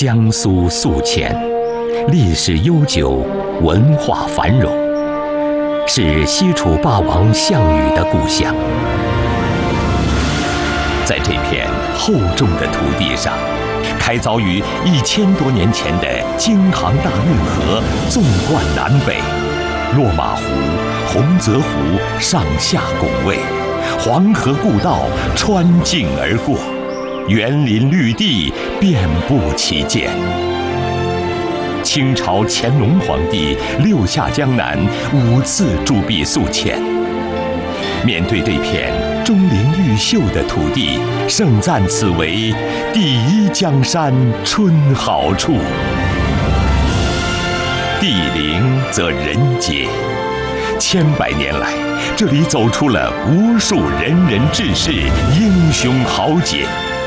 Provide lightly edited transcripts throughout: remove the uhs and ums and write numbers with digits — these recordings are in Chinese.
江苏宿迁，历史悠久，文化繁荣，是西楚霸王项羽的故乡。在这片厚重的土地上，开凿于1000多年前的京杭大运河纵贯南北，落马湖、洪泽湖上下拱卫，黄河故道穿境而过，园林绿地遍布其间。清朝乾隆皇帝6下江南，5次驻跸宿迁。面对这片钟灵毓秀的土地，盛赞此为第一江山春好处。地灵则人杰，千百年来，这里走出了无数仁人志士、英雄豪杰。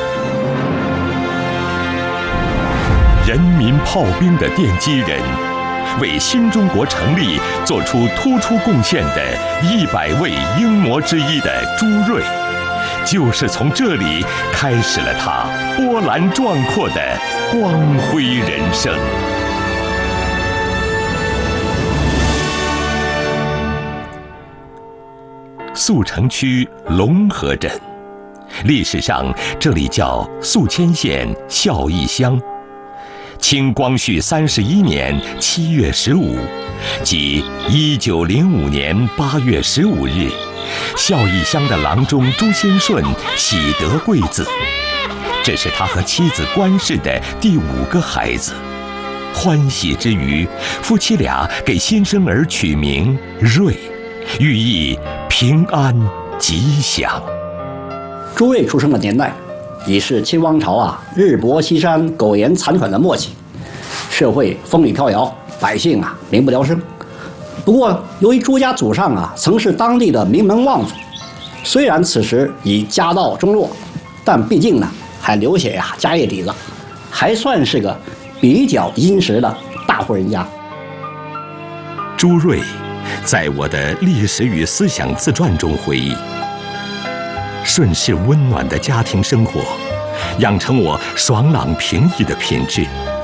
人民炮兵的奠基人，为新中国成立做出突出贡献的100位英模之一的朱瑞，就是从这里开始了他波澜壮阔的光辉人生。宿城区龙河镇，历史上这里叫宿迁县孝义乡。清光绪31年7月15，即1905年8月15日，孝义乡的郎中朱先顺喜得贵子，这是他和妻子关氏的第5个孩子。欢喜之余，夫妻俩给新生儿取名瑞，寓意平安吉祥。 朱瑞出生的年代已是清王朝日薄西山、苟延残喘的末期，社会风雨飘摇，百姓民不聊生。不过，由于朱家祖上曾是当地的名门望族，虽然此时已家道中落，但毕竟还留下家业底子，还算是个比较殷实的大户人家。 朱瑞在我的历史与思想自传中回忆，顺势温暖的家庭生活，养成我爽朗平易的品质。